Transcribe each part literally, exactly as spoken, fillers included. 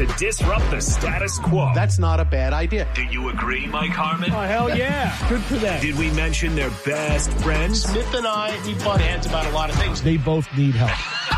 to disrupt the status quo. That's not a bad idea. Do you agree, Mike Harmon? Oh, hell yeah. Good for them. Did we mention their best friends? Smith and I, we butt heads about a lot of things. They both need help.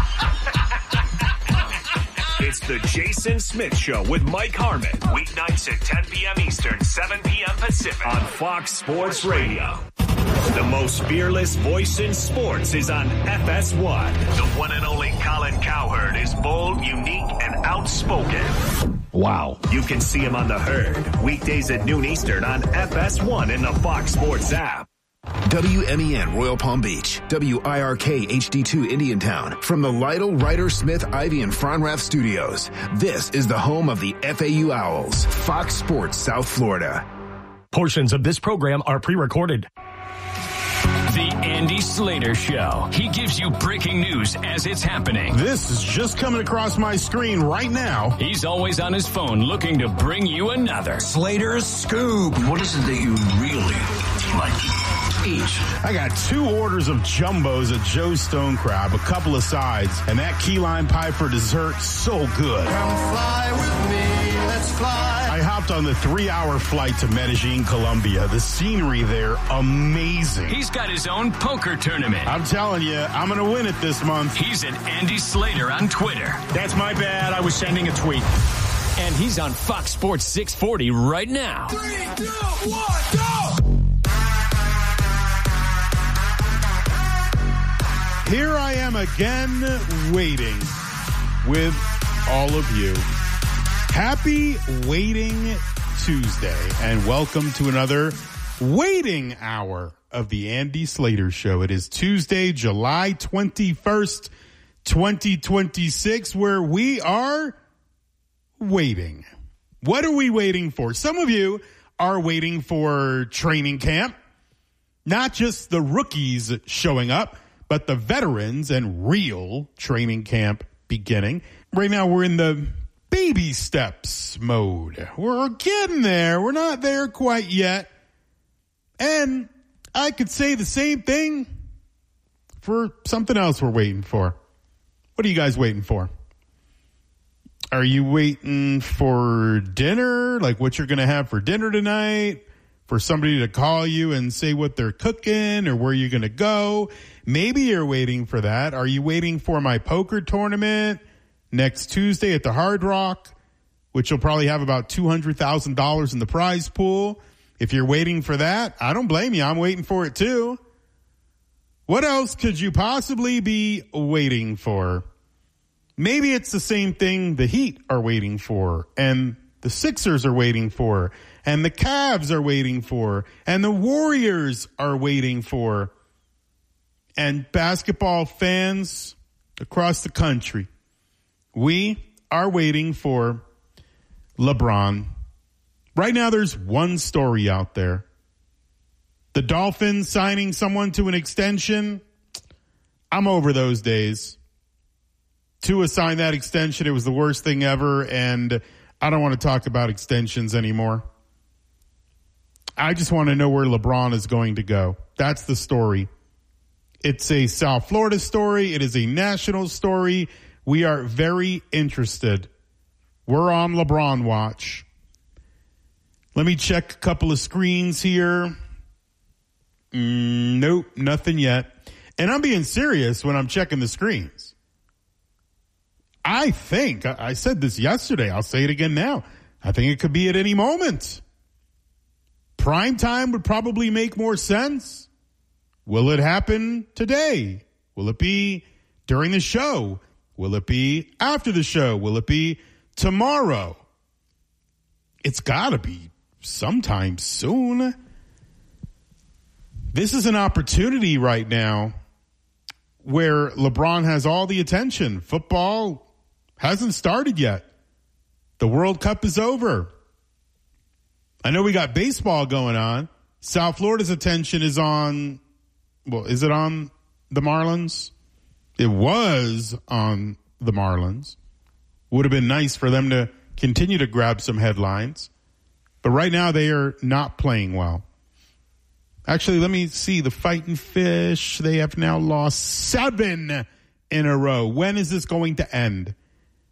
It's the Jason Smith Show with Mike Harmon. Weeknights at ten p.m. Eastern, seven p.m. Pacific on Fox Sports Radio. The most fearless voice in sports is on F S one. The one and only Colin Cowherd is bold, unique, and outspoken. Wow. You can see him on The Herd, weekdays at noon Eastern on F S one in the Fox Sports app. W M E N Royal Palm Beach, W I R K H D two Indiantown. From the Lytle, Ryder, Smith, Ivy, and Fronrath studios, this is the home of the F A U Owls, Fox Sports South Florida. Portions of this program are pre-recorded. The Andy Slater Show. He gives you breaking news as it's happening. This is just coming across my screen right now. He's always on his phone looking to bring you another Slater's Scoop. What is it that you really like to eat? I got two orders of jumbos at Joe's Stone Crab, a couple of sides, and that key lime pie for dessert, so good. Come fly with me, let's fly. I hopped on the three-hour flight to Medellin, Colombia. The scenery there, amazing. He's got his own poker tournament. I'm telling you, I'm going to win it this month. He's at Andy Slater on Twitter. That's my bad. I was sending a tweet. And he's on Fox Sports six forty right now. Three, two, one, go! Here I am again, waiting with all of you. Happy Waiting Tuesday, and welcome to another waiting hour of the Andy Slater Show. It is Tuesday, July twenty-first, twenty twenty-six, where we are waiting. What are we waiting for? Some of you are waiting for training camp, not just the rookies showing up, but the veterans and real training camp beginning. Right now, we're in the baby steps mode. We're getting there. We're not there quite yet. And I could say the same thing for something else we're waiting for. What are you guys waiting for? Are you waiting for dinner? Like what you're going to have for dinner tonight? For somebody to call you and say what they're cooking or where you're going to go? Maybe you're waiting for that. Are you waiting for my poker tournament next Tuesday at the Hard Rock, which will probably have about two hundred thousand dollars in the prize pool? If you're waiting for that, I don't blame you. I'm waiting for it too. What else could you possibly be waiting for? Maybe it's the same thing the Heat are waiting for, and the Sixers are waiting for, and the Cavs are waiting for, and the Warriors are waiting for, and basketball fans across the country. We are waiting for LeBron. Right now, there's one story out there. The Dolphins signing someone to an extension. I'm over those days. Tua signed that extension. It was the worst thing ever, and I don't want to talk about extensions anymore. I just want to know where LeBron is going to go. That's the story. It's a South Florida story. It is a national story. We are very interested. We're on LeBron watch. Let me check a couple of screens here. Mm, nope, nothing yet. And I'm being serious when I'm checking the screens. I think, I said this yesterday, I'll say it again now. I think it could be at any moment. Prime time would probably make more sense. Will it happen today? Will it be during the show? Will it be after the show? Will it be tomorrow? It's got to be sometime soon. This is an opportunity right now where LeBron has all the attention. Football hasn't started yet. The World Cup is over. I know we got baseball going on. South Florida's attention is on, well, is it on the Marlins? It was on the Marlins. Would have been nice for them to continue to grab some headlines. But right now they are not playing well. Actually, let me see. The Fighting Fish, they have now lost seven in a row. When is this going to end?